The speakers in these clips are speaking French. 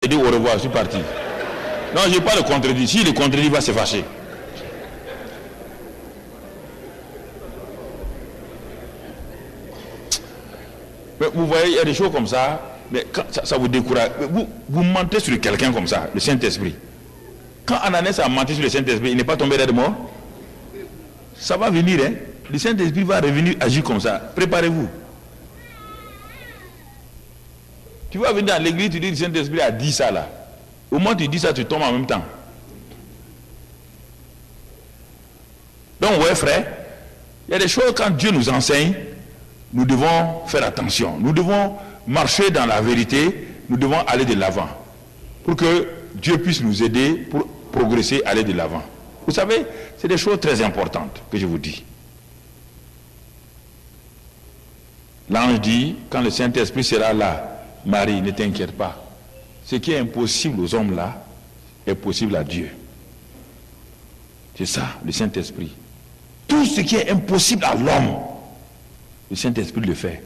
dit au revoir, je suis parti. Non, je n'ai pas le contredit. Si le contredit, il va se fâcher. Mais vous voyez, il y a des choses comme ça, mais quand ça vous décourage. Vous mentez sur quelqu'un comme ça, le Saint-Esprit. Quand Ananès a menti sur le Saint-Esprit, il n'est pas tombé là de mort. Ça va venir, hein. Le Saint-Esprit va revenir agir comme ça. Préparez-vous. Tu vas venir dans l'église, tu dis le Saint-Esprit a dit ça là. Au moins tu dis ça, tu tombes en même temps. Donc, ouais, frère, il y a des choses quand Dieu nous enseigne, nous devons faire attention. Nous devons marcher dans la vérité, nous devons aller de l'avant. Pour que Dieu puisse nous aider pour progresser, aller de l'avant. Vous savez, c'est des choses très importantes que je vous dis. L'ange dit, quand le Saint-Esprit sera là, Marie, ne t'inquiète pas. Ce qui est impossible aux hommes là, est possible à Dieu. C'est ça, le Saint-Esprit. Tout ce qui est impossible à l'homme, le Saint-Esprit le fait.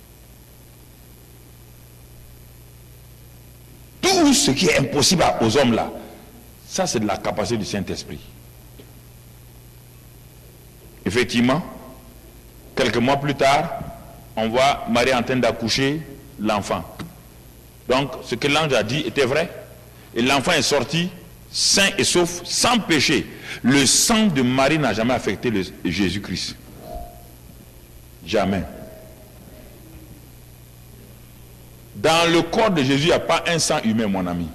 Tout ce qui est impossible aux hommes là, ça c'est de la capacité du Saint-Esprit. Effectivement, quelques mois plus tard, on voit Marie en train d'accoucher l'enfant. Donc, ce que l'ange a dit était vrai. Et l'enfant est sorti sain et sauf, sans péché. Le sang de Marie n'a jamais affecté Jésus-Christ. Jamais. Dans le corps de Jésus, il n'y a pas un sang humain, mon ami.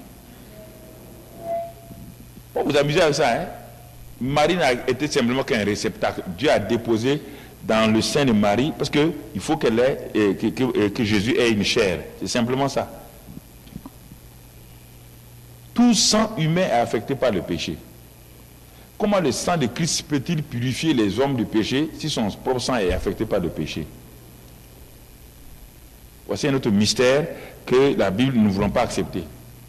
Pour vous amuser avec ça, hein? Marie n'a été simplement qu'un réceptacle. Dieu a déposé dans le sein de Marie, parce qu'il faut qu'elle ait, que Jésus ait une chair. C'est simplement ça. Tout sang humain est affecté par le péché. Comment le sang de Christ peut-il purifier les hommes du péché si son propre sang est affecté par le péché? Voici un autre mystère que la Bible ne voulons pas accepter.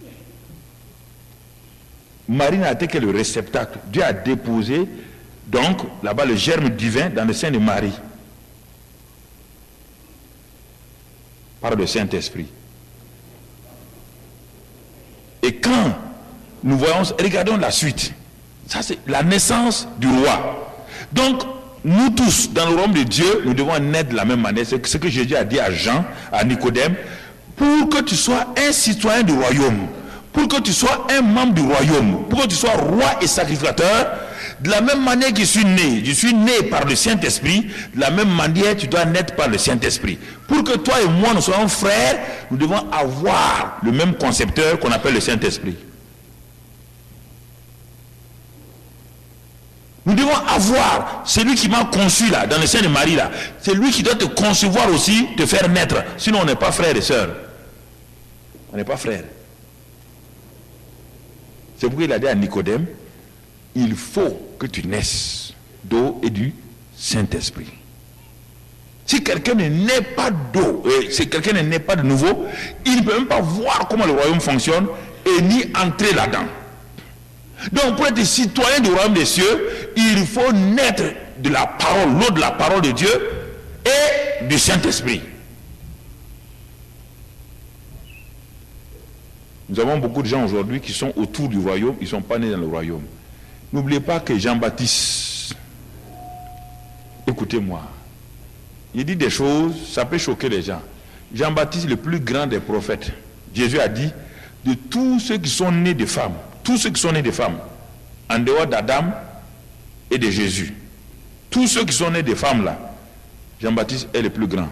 Marie n'a été que le réceptacle. Dieu a déposé donc là-bas le germe divin dans le sein de Marie par le Saint-Esprit. Et quand nous voyons, regardons la suite. Ça c'est la naissance du roi. Donc nous tous dans le royaume de Dieu, nous devons naître de la même manière. C'est ce que Jésus a dit à Jean, à Nicodème, pour que tu sois un citoyen du royaume, pour que tu sois un membre du royaume, pour que tu sois roi et sacrificateur. De la même manière que je suis né par le Saint-Esprit, de la même manière tu dois naître par le Saint-Esprit. Pour que toi et moi nous soyons frères, nous devons avoir le même concepteur qu'on appelle le Saint-Esprit. Nous devons avoir celui qui m'a conçu là, dans le sein de Marie là. C'est lui qui doit te concevoir aussi, te faire naître. Sinon on n'est pas frères et sœurs. On n'est pas frères. C'est pourquoi il a dit à Nicodème, il faut que tu naisses d'eau et du Saint-Esprit. Si quelqu'un ne naît pas d'eau, si quelqu'un ne naît pas de nouveau, il ne peut même pas voir comment le royaume fonctionne et ni entrer là-dedans. Donc pour être citoyen du royaume des cieux, il faut naître de la parole, l'eau de la parole de Dieu et du Saint-Esprit. Nous avons beaucoup de gens aujourd'hui qui sont autour du royaume, ils ne sont pas nés dans le royaume. N'oubliez pas que Jean-Baptiste, écoutez-moi, il dit des choses, ça peut choquer les gens. Jean-Baptiste, le plus grand des prophètes, Jésus a dit, de tous ceux qui sont nés de femmes, tous ceux qui sont nés de femmes, en dehors d'Adam et de Jésus, tous ceux qui sont nés de femmes là, Jean-Baptiste est le plus grand.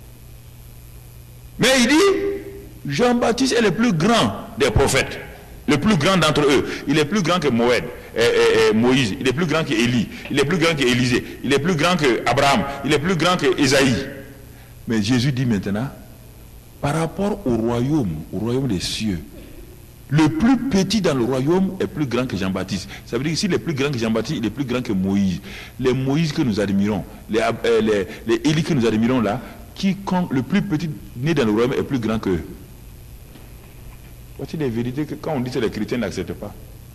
Mais il dit, Jean-Baptiste est le plus grand des prophètes. Le plus grand d'entre eux. Il est plus grand que Moïse. Il est plus grand que Élie. Il est plus grand que Élisée. Il est plus grand que Abraham. Il est plus grand que Ésaïe. Mais Jésus dit maintenant, par rapport au royaume des cieux, le plus petit dans le royaume est plus grand que Jean-Baptiste. Ça veut dire que s'il est plus grand que Jean-Baptiste, il est plus grand que Moïse. Les Moïse que nous admirons, les Élie que nous admirons là, quiconque le plus petit né dans le royaume est plus grand qu'eux. Voici des vérités que quand on dit que les chrétiens n'acceptent pas.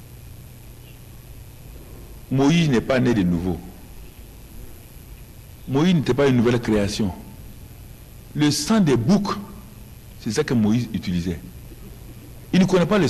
Moïse n'est pas né de nouveau. Moïse n'était pas une nouvelle création. Le sang des boucs, c'est ça que Moïse utilisait. Il ne connaît pas le